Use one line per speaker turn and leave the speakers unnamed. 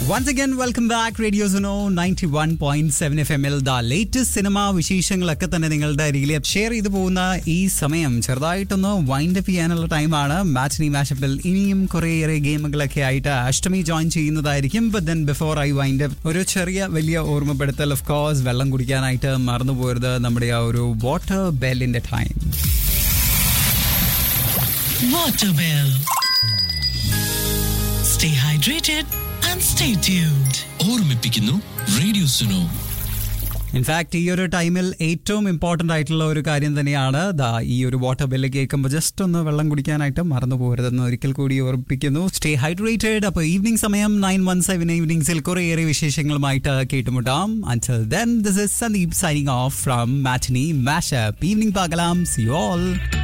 Once again, welcome back. Radio Zuno 91.7 FM ൽ the latest cinema വിശേഷങ്ങളൊക്കെ തന്നെ നിങ്ങളുടെ അരികിൽ ഷെയർ ചെയ്തു പോകുന്ന ഈ സമയം ചെറുതായിട്ടൊന്ന് വൈൻഡ് അപ്പ് ചെയ്യാനുള്ള ടൈമാണ്. മാറ്റിനി മാഷപ്പിൽ ഇനിയും കുറേയേറെ ഗെയിമുകളൊക്കെ ആയിട്ട് അഷ്ടമി ജോയിൻ ചെയ്യുന്നതായിരിക്കും. But then before I wind up ഒരു ചെറിയ വലിയ ഓർമ്മപ്പെടുത്തൽ. ഓഫ് കോഴ്സ് വെള്ളം കുടിക്കാനായിട്ട് മറന്നു പോയത് നമ്മുടെ ആ ഒരു water ബെല്ലിന്റെ time.
Water bell. Stay hydrated and stay tuned.
ഓർമ്മിപ്പിക്കുന്നു റേഡിയോ സുനോ.
ഇൻഫാക്ട് ഈ ഒരു ടൈമിൽ ഏറ്റവും ഇമ്പോർട്ടൻ്റ് ആയിട്ടുള്ള ഒരു കാര്യം തന്നെയാണ് ഈ ഒരു വാട്ടർ ബെല്ല് കേൾക്കുമ്പോൾ ജസ്റ്റ് ഒന്ന് വെള്ളം കുടിക്കാനായിട്ട് മറന്നു പോകരുതെന്ന് ഒരിക്കൽ കൂടി ഓർമ്മിപ്പിക്കുന്നു. Stay hydrated. അപ്പോൾ ഈവനിങ് സമയം 9:17 ഈവനിങ്സിൽ കുറേയേറെ വിശേഷങ്ങളുമായിട്ട് കേട്ടുമുട്ടാം. Until then, this is Sandeep signing off from Matinee Mashup. Evening Pagalam. See you all.